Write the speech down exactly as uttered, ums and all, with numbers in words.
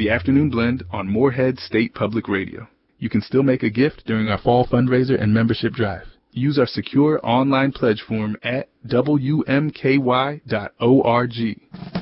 The Afternoon Blend on Morehead State Public Radio. You can still make a gift during our fall fundraiser and membership drive. Use our secure online pledge form at W M K Y dot org.